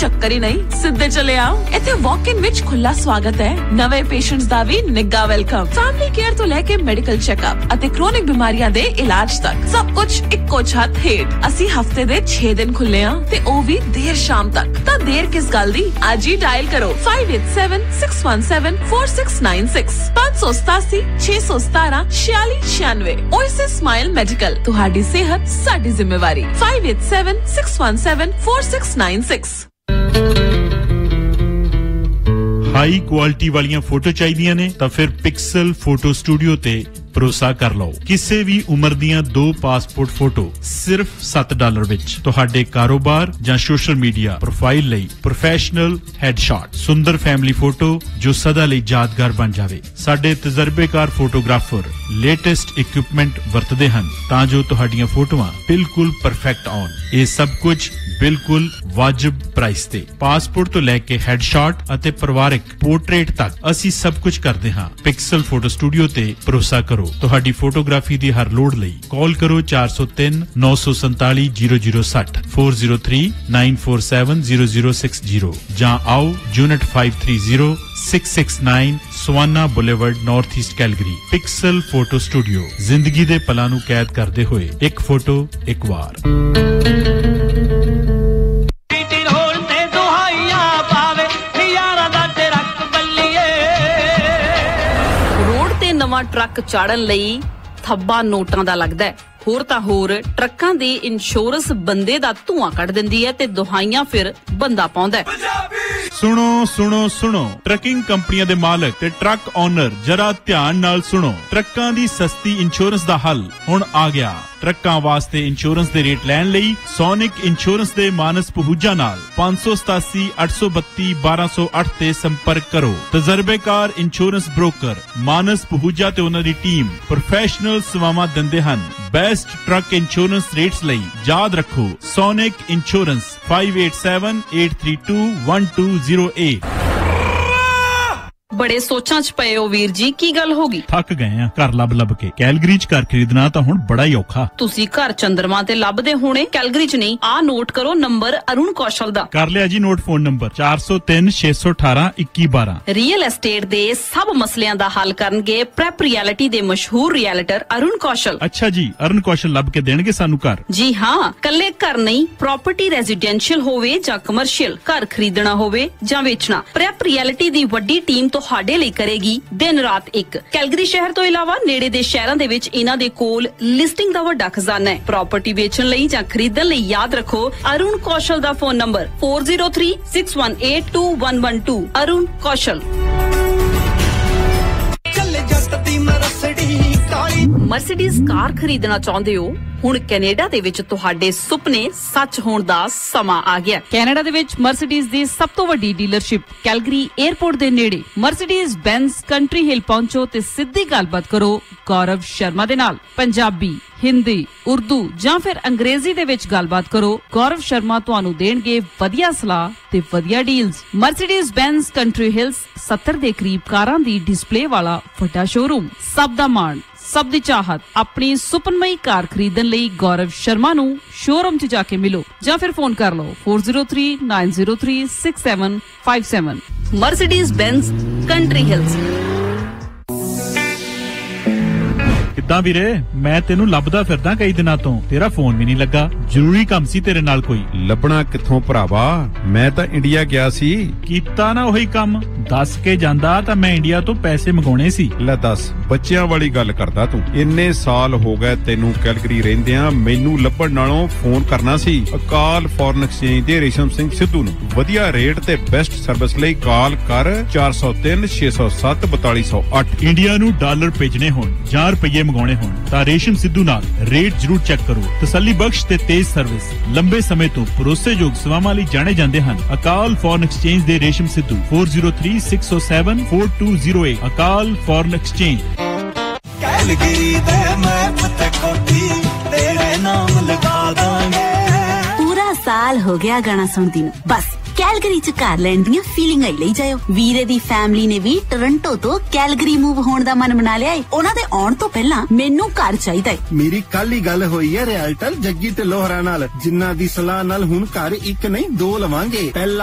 ਚੱਕਰ ਹੀ ਨਹੀਂ, ਸਿੱਧੇ ਚਲੇ ਆਓ। ਇੱਥੇ ਵਾਕ ਇਨ ਵਿੱਚ ਖੁੱਲਾ ਸਵਾਗਤ ਹੈ। ਨਵੇਂ ਪੇਸ਼ੈਂਟਸ ਦਾ ਵੀ ਨਿੱਘਾ ਵੈਲਕਮ। ਫੈਮਿਲੀ ਕੇਅਰ ਤੋਂ ਲੈ ਕੇ ਮੈਡੀਕਲ ਚੈੱਕਅਪ ਅਤੇ ਕ੍ਰੋਨਿਕ ਬਿਮਾਰੀਆਂ ਦੇ ਇਲਾਜ ਤੱਕ ਸਭ ਕੁਝ ਇੱਕੋ ਛੱਤ ਹੇਠ। ਅਸੀਂ ਹਫਤੇ ਦੇ 6 ਦਿਨ ਖੁੱਲੇ ਹਾਂ ਤੇ ਉਹ ਵੀ ਦੇਰ ਸ਼ਾਮ ਤੱਕ। ਤਾਂ ਦੇਰ ਕਿਸ ਗੱਲ ਦੀ, ਅੱਜ ਹੀ ਡਾਇਲ ਕਰੋ 5876174696 587 617 4696। ओएसिस स्माइल मेडिकल, तुहाडी सेहत साडी जिम्मेवारी। 5876174696। हाई क्वालिटी वालियां फोटो चाहिए ने तां फिर पिक्सल फोटो स्टूडियो ते भरोसा कर लो। किसी भी उम्र दियां 2 पासपोर्ट फोटो सिर्फ $7 विच तुहाडे कारोबार जां सोशल मीडिया प्रोफाइल लई प्रोफेशनल हेडशॉट, सुंदर फैमिली फोटो जो सदा लई यादगार बन जावे। साडे तजर्बेकार फोटोग्राफर लेटेस्ट इक्विपमेंट वरतदे हन तां जो तुहाडीआं फोटोआं बिल्कुल परफेक्ट आउण। ये सब कुछ बिल्कुल वाजिब प्राइस ते। पासपोर्ट तो लैके हेडशॉट अते परिवारिक पोर्ट्रेट तक असी सब कुछ करदे हां। पिक्सल फोटो स्टूडियो ते भरोसा करो। ਤੁਹਾਡੀ ਫੋਟੋਗ੍ਰਾਫੀ ਦੀ ਹਰ ਲੋੜ ਲਈ ਕਾਲ ਕਰੋ 403 947 0060 403 947 0060 ਜਾਂ ਆਓ unit 530 669 savanna boulevard north East Calgary. Pixel photo studio, ਜ਼ਿੰਦਗੀ ਦੇ ਪਲਾਂ ਨੂੰ ਕੈਦ ਕਰਦੇ ਹੋਏ ਇੱਕ ਫੋਟੋ ਇੱਕ ਵਾਰ। ਨਵਾਂ ਟਰੱਕ ਚਾੜਨ ਲਈ ਥੱਬਾ ਨੋਟਾਂ ਦਾ ਲੱਗਦਾ ਹੈ। ਹੋਰ ਤਾਂ ਹੋਰ ਟਰੱਕਾਂ ਦੀ ਇੰਸ਼ੋਰੈਂਸ ਬੰਦੇ ਦਾ ਧੂਆਂ ਕੱਢ ਦਿੰਦੀ ਹੈ ਤੇ ਦੁਹਾਈਆਂ ਫਿਰ ਬੰਦਾ ਪਾਉਂਦਾ ਹੈ। ਸੁਣੋ ਸੁਣੋ ਸੁਣੋ, ਟਰੱਕਿੰਗ ਕੰਪਨੀਆਂ ਦੇ ਮਾਲਕ ਤੇ ਟਰੱਕ ਓਨਰ ਜਰਾ ਧਿਆਨ ਨਾਲ ਸੁਣੋ। ਟਰੱਕਾਂ ਦੀ ਸਸਤੀ ਇੰਸ਼ੋਰੈਂਸ ਦਾ ਹੱਲ ਹੁਣ ਆ ਗਿਆ। ਟਰੱਕਾਂ ਵਾਸਤੇ ਇੰਸ਼ੋਰੈਂਸ ਦੇ ਰੇਟ ਲੈਣ ਲਈ ਸੋਨਿਕ ਇੰਸ਼ੋਰੈਂਸ ਦੇ ਮਾਨਸ ਪਹੂਜਾ ਨਾਲ 587 832 1208 ਤੇ ਸੰਪਰਕ ਕਰੋ। ਤਜਰਬੇਕਾਰ ਇੰਸ਼ੋਰੈਂਸ ਬ੍ਰੋਕਰ ਮਾਨਸ ਪਹੂਜਾ ਤੇ ਉਹਨਾਂ ਦੀ ਟੀਮ ਪ੍ਰੋਫੈਸ਼ਨਲ ਸੇਵਾਵਾਂ ਦਿੰਦੇ ਹਨ। बेस्ट ट्रक इंश्योरेंस रेट्स ਲਈ याद रखो सोनिक इंश्योरेंस 5878321208। ਬੜੇ ਸੋਚਾਂ 'ਚ ਪਏ ਹੋ ਵੀਰ ਜੀ, ਕੀ ਗੱਲ ਹੋ ਗਈ? ਥੱਕ ਗਏ ਆ ਘਰ ਲੱਭ ਕੇ। ਕੈਲਗਰੀ 'ਚ ਘਰ ਖਰੀਦਣਾ ਤਾਂ ਹੁਣ ਬੜਾ ਹੀ ਔਖਾ। ਤੁਸੀਂ ਘਰ ਚੰਦਰਮਾ ਤੇ ਲੱਭਦੇ ਹੋਣੇ, ਕੈਲਗਰੀ 'ਚ ਨਹੀਂ। ਆ ਨੋਟ ਕਰੋ ਨੰਬਰ ਅਰੁਣ ਕੌਸ਼ਲ ਦਾ। ਕਰ ਲਿਆ ਜੀ note. Phone number 403 618 2112। Real estate ਦੇ ਸਭ ਮਸਲਿਆਂ ਦਾ ਹੱਲ ਕਰਨਗੇ ਪ੍ਰੈਪ ਰਿਐਲਿਟੀ ਦੇ ਮਸ਼ਹੂਰ ਰਿਐਲਟਰ ਅਰੁਣ ਕੌਸ਼ਲ। ਅੱਛਾ ਜੀ, ਅਰੁਣ ਕੌਸ਼ਲ ਲੱਭ ਕੇ ਦੇਣਗੇ ਸਾਨੂੰ ਘਰ? ਜੀ ਹਾਂ, ਕੱਲੇ ਘਰ ਨਹੀਂ, ਪ੍ਰਾਪਰਟੀ ਰੈਜ਼ੀਡੈਂਸ਼ੀਅਲ ਹੋਵੇ ਜਾਂ ਕਮਰਸ਼ੀਅਲ, ਘਰ ਖਰੀਦਣਾ ਹੋਵੇ ਜਾਂ ਵੇਚਣਾ, ਪ੍ਰੈਪ ਰਿਐਲਿਟੀ ਦੀ ਵੱਡੀ ਟੀਮ ਤੁਹਾਡੇ ਲਈ ਕਰੇਗੀ ਦਿਨ ਰਾਤ ਇੱਕ। ਕੈਲਗਰੀ ਸ਼ਹਿਰ ਤੋਂ ਇਲਾਵਾ ਨੇੜੇ ਦੇ ਸ਼ਹਿਰਾਂ ਦੇ ਵਿੱਚ ਇਹਨਾਂ ਦੇ ਕੋਲ ਲਿਸਟਿੰਗ ਦਾ ਵੱਡਾ ਖਜ਼ਾਨਾ ਹੈ। ਪ੍ਰਾਪਰਟੀ ਵੇਚਣ ਲਈ ਜਾਂ ਖਰੀਦਣ ਲਈ ਯਾਦ ਰੱਖੋ ਅਰੁਣ ਕੌਸ਼ਲ ਦਾ ਫੋਨ ਨੰਬਰ 4036182112। ਅਰੁਣ ਕੌਸ਼ਲ। ਮਰਸੀਡੀਜ਼ ਕਾਰ ਖਰੀਦਣਾ ਚਾਹੁੰਦੇ ਹੋ? ਹੁਣ ਕੈਨੇਡਾ ਦੇ ਵਿੱਚ ਤੁਹਾਡੇ ਸੁਪਨੇ ਸੱਚ ਹੋਣ ਦਾ ਸਮਾਂ ਆ ਗਿਆ। ਕੈਨੇਡਾ ਦੇ ਵਿੱਚ ਮਰਸੀਡੀਜ਼ ਦੀ ਸਭ ਤੋਂ ਵੱਡੀ ਡੀਲਰਸ਼ਿਪ ਕੈਲਗਰੀ 에ਅਰਪੋਰਟ ਦੇ ਨੇੜੇ। ਮਰਸੀਡੀਜ਼ ਬੈਂਜ਼ ਕੰਟਰੀ ਹਿੱਲ ਪਹੁੰਚੋ ਤੇ ਸਿੱਧੀ ਗੱਲਬਾਤ ਕਰੋ ਗੌਰਵ ਸ਼ਰਮਾ ਦੇ ਨਾਲ। ਪੰਜਾਬੀ, ਹਿੰਦੀ, ਉਰਦੂ ਜਾਂ ਫਿਰ ਅੰਗਰੇਜ਼ੀ ਦੇ ਵਿੱਚ ਗੱਲਬਾਤ ਕਰੋ। ਗੌਰਵ ਸ਼ਰਮਾ ਤੁਹਾਨੂੰ ਦੇਣਗੇ ਵਧੀਆ ਸਲਾਹ ਤੇ ਵਧੀਆ ਡੀਲਸ। ਮਰਸੀਡੀਜ਼ ਬੈਂਜ਼ ਕੰਟਰੀ ਹਿਲਸ 70 ਦੇ ਕਰੀਬ ਕਾਰਾਂ ਦੀ ਡਿਸਪਲੇ ਵਾਲਾ ਵੱਡਾ ਸ਼ੋਰੂਮ। ਸਭ ਦਾ ਮਾਣ, ਸਭ ਦੀ ਚਾਹਤ। ਆਪਣੀ ਸੁਪਨਮਈ ਕਾਰ ਖਰੀਦਣ ਲਈ ਗੌਰਵ ਸ਼ਰਮਾ ਨੂੰ ਸ਼ੋਰੂਮ 'ਚ ਜਾ ਕੇ ਮਿਲੋ ਜਾਂ ਫਿਰ ਫੋਨ ਕਰ ਲਓ 4039036757। Mercedes ਬੈਂਜ਼ country Hills. ਕਿੱਦਾਂ ਵੀਰੇ? ਮੈਂ ਤੈਨੂੰ ਲੱਭਦਾ ਫਿਰਦਾ ਕਈ ਦਿਨਾਂ ਤੋਂ, ਤੇਰਾ ਫੋਨ ਵੀ ਨਹੀਂ ਲੱਗਾ। ਜ਼ਰੂਰੀ ਕੰਮ ਸੀ ਤੇਰੇ ਨਾਲ ਕੋਈ? ਲੱਭਣਾ ਕਿੱਥੋਂ ਭਰਾਵਾ, ਮੈਂ ਤਾਂ ਇੰਡੀਆ ਗਿਆ ਸੀ। ਕੀਤਾ ਨਾ ਉਹੀ ਕੰਮ? ਦੱਸ ਕੇ ਜਾਂਦਾ ਤਾਂ ਮੈਂ ਇੰਡੀਆ ਤੋਂ ਪੈਸੇ ਮੰਗਾਉਣੇ ਸੀ। ਲੈ ਦੱਸ, ਬੱਚਿਆਂ ਵਾਲੀ ਗੱਲ ਕਰਦਾ ਤੂੰ। ਇੰਨੇ ਸਾਲ ਹੋ ਗਏ ਤੈਨੂੰ ਕੈਲਗਰੀ ਰਹਿੰਦਿਆਂ, ਮੈਨੂੰ ਲੱਭਣ ਨਾਲੋਂ ਫੋਨ ਕਰਨਾ ਸੀ ਅਕਾਲ ਫੋਰਨ ਐਕਸਚੇਂਜ ਦੇ ਰੇਸ਼ਮ ਸਿੰਘ ਸਿੱਧੂ ਨੂੰ। ਵਧੀਆ ਰੇਟ ਤੇ ਬੈਸਟ ਸਰਵਿਸ ਲਈ ਕਾਲ ਕਰ 403 607 4208। ਇੰਡੀਆ ਨੂੰ ਡਾਲਰ ਭੇਜਣੇ ਹੋਣ ਜਾਂ ਰੁਪਏ ਮੰਗਾਉਣੇ ਹੋਣ ਤਾਂ ਰੇਸ਼ਮ ਸਿੱਧੂ ਨਾਲ ਰੇਟ ਜ਼ਰੂਰ ਚੈੱਕ ਕਰੋ। ਤਸੱਲੀ ਬਖਸ਼ ਤੇ ਤੇਜ਼ ਸਰਵਿਸ, ਲੰਬੇ ਸਮੇਂ ਤੋਂ ਭਰੋਸੇਯੋਗ ਸੇਵਾਵਾਂ ਲਈ ਜਾਣੇ ਜਾਂਦੇ ਹਨ। ਅਕਾਲ ਫੋਰਨ ਐਕਸਚੇਂਜ ਦੇ ਰੇਸ਼ਮ ਸਿੱਧੂ 4036074208। ਅਕਾਲ ਫੋਰਨ ਐਕਸਚੇਂਜ। ਕੈਲਗਰੀ ਦੇ ਮੈਪ ਤੇ ਕੋਠੀ ਤੇਰੇ ਨਾਮ ਲਗਾ ਦਾਂਗੇ। ਪੂਰਾ ਸਾਲ ਹੋ ਗਿਆ ਗਾਣਾ ਸੁਣਦੀ ਨੂੰ। ਬਸ ਕੈਲਗਰੀ 'ਚ ਘਰ ਲੈਣ ਦੀਆਂ ਫੀਲਿੰਗਾਂ ਹੀ ਲਈ ਜਾਇਓ। ਵੀਰੇ ਦੀ ਫੈਮਿਲੀ ਨੇ ਵੀ ਟੋਰਾਂਟੋ ਤੋਂ ਕੈਲਗਰੀ ਮੂਵ ਹੋਣ ਦਾ ਮਨ ਬਣਾ ਲਿਆ ਏ। ਉਹਨਾਂ ਦੇ ਆਉਣ ਤੋਂ ਪਹਿਲਾਂ ਮੈਨੂੰ ਘਰ ਚਾਹੀਦਾ ਏ। ਮੇਰੀ ਕੱਲ ਹੀ ਗੱਲ ਹੋਈ ਹੈ ਰਿਐਲਟਰ ਜੱਗੀ ਤੇ ਲੋਹਰਾ ਨਾਲ, ਜਿਨ੍ਹਾਂ ਦੀ ਸਲਾਹ ਨਾਲ ਹੁਣ ਘਰ ਇੱਕ ਨਹੀਂ 2 ਲਵਾਂਗੇ। ਪਹਿਲਾ